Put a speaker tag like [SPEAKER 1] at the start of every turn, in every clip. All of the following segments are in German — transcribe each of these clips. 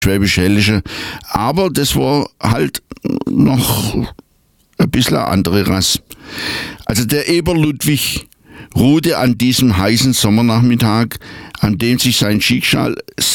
[SPEAKER 1] Schwäbisch-Hällische. Aber das war halt noch ein bisschen eine andere Rasse. Also der Eber Ludwig ruhte an diesem heißen Sommernachmittag, an dem sich sein Schicksal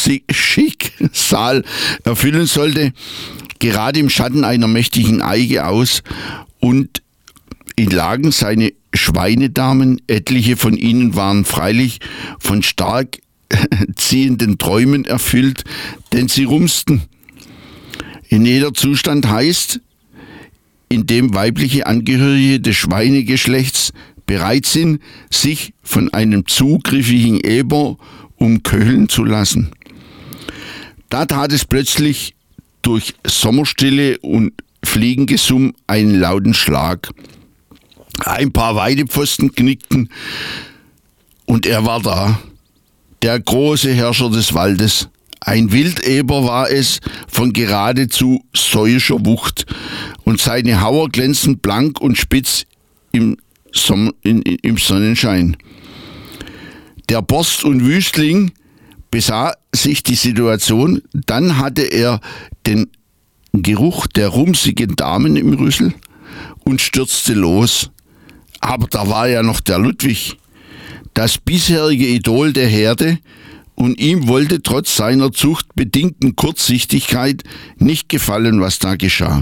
[SPEAKER 1] erfüllen sollte, gerade im Schatten einer mächtigen Eiche aus, und ihn lagen seine Schweinedamen, etliche von ihnen waren freilich von stark ziehenden Träumen erfüllt, denn sie rumsten. In jeder Zustand heißt, in dem weibliche Angehörige des Schweinegeschlechts bereit sind, sich von einem zugriffigen Eber umköcheln zu lassen. Da tat es plötzlich durch Sommerstille und Fliegengesumm einen lauten Schlag. Ein paar Weidepfosten knickten und er war da, der große Herrscher des Waldes. Ein Wildeber war es von geradezu säuischer Wucht, und seine Hauer glänzten blank und spitz im Sonnenschein. Der Borst und Wüstling besah sich die Situation, dann hatte er den Geruch der rumsigen Damen im Rüssel und stürzte los. Aber da war ja noch der Ludwig, das bisherige Idol der Herde, und ihm wollte trotz seiner zuchtbedingten Kurzsichtigkeit nicht gefallen, was da geschah.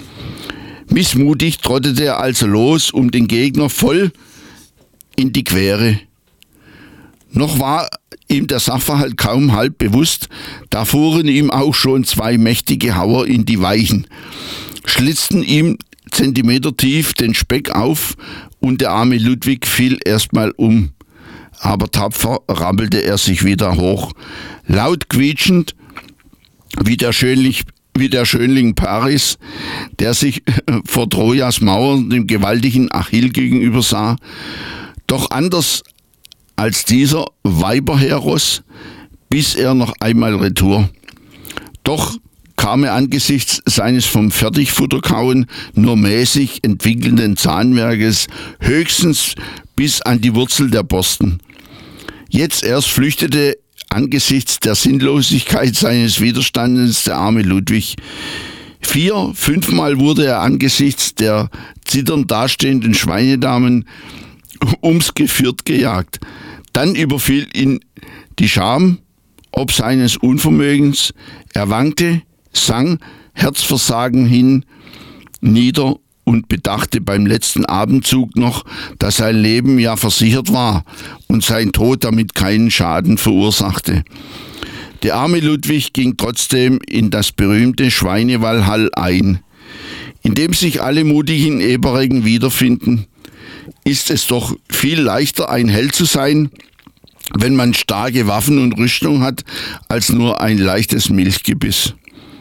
[SPEAKER 1] Missmutig trottete er also los, um den Gegner voll in die Quere. Noch war ihm der Sachverhalt kaum halb bewusst, da fuhren ihm auch schon zwei mächtige Hauer in die Weichen, schlitzten ihm zentimetertief den Speck auf, und der arme Ludwig fiel erstmal um. Aber tapfer rammelte er sich wieder hoch, laut quietschend wie der Schönling Paris, der sich vor Trojas Mauern dem gewaltigen Achill gegenüber sah. Doch anders als dieser Weiberheros biss er noch einmal retour. Doch kam er angesichts seines vom Fertigfutterkauen nur mäßig entwickelnden Zahnwerkes höchstens bis an die Wurzel der Borsten. Jetzt erst flüchtete angesichts der Sinnlosigkeit seines Widerstandes der arme Ludwig. 4-, 5-mal wurde er angesichts der zitternd dastehenden Schweinedamen ums Geviert gejagt. Dann überfiel ihn die Scham ob seines Unvermögens. Er wankte, sank Herzversagen nieder und bedachte beim letzten Abendzug noch, dass sein Leben ja versichert war und sein Tod damit keinen Schaden verursachte. Der arme Ludwig ging trotzdem in das berühmte Schweinewallhall ein. In dem sich alle mutigen Eberrecken wiederfinden, ist es doch viel leichter, ein Held zu sein, wenn man starke Waffen und Rüstung hat, als nur ein leichtes Milchgebiss.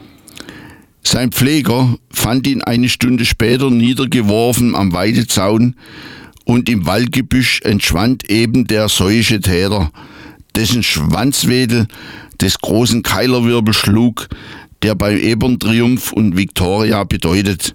[SPEAKER 1] Sein Pfleger fand ihn eine Stunde später niedergeworfen am Weidezaun, und im Waldgebüsch entschwand eben der säuische Täter, dessen Schwanzwedel des großen Keilerwirbel schlug, der beim Eberntriumph und Viktoria bedeutet.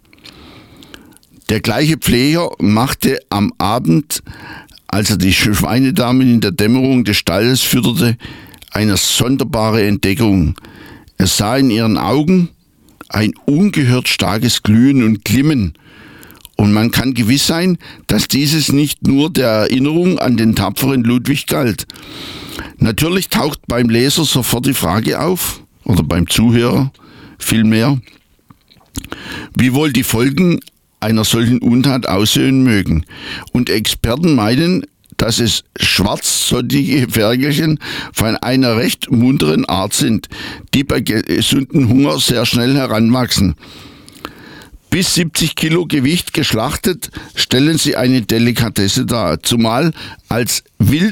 [SPEAKER 1] Der gleiche Pfleger machte am Abend, als er die Schweinedamen in der Dämmerung des Stalles fütterte, eine sonderbare Entdeckung. Er sah in ihren Augen ein ungehört starkes Glühen und Glimmen. Und man kann gewiss sein, dass dieses nicht nur der Erinnerung an den tapferen Ludwig galt. Natürlich taucht beim Leser sofort die Frage auf, oder beim Zuhörer vielmehr, wie wohl die Folgen einer solchen Untat aussehen mögen. Und Experten meinen, dass es schwarzsottige Ferkelchen von einer recht munteren Art sind, die bei gesundem Hunger sehr schnell heranwachsen. Bis 70 Kilo Gewicht geschlachtet, stellen sie eine Delikatesse dar, zumal als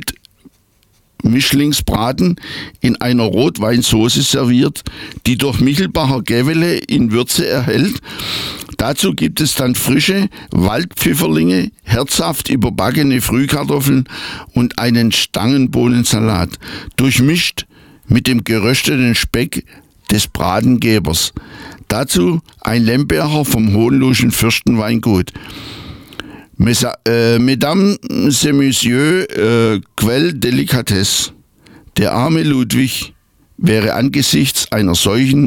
[SPEAKER 1] Wildmischlingsbraten in einer Rotweinsauce serviert, die durch Michelbacher Gävele in Würze erhält. Dazu gibt es dann frische Waldpfifferlinge, herzhaft überbackene Frühkartoffeln und einen Stangenbohnensalat, durchmischt mit dem gerösteten Speck des Bratengebers. Dazu ein Lemberger vom Hohenlohischen Fürstenweingut. Mesdames et Messieurs, Quelle Delicatesse. Der arme Ludwig wäre angesichts einer solchen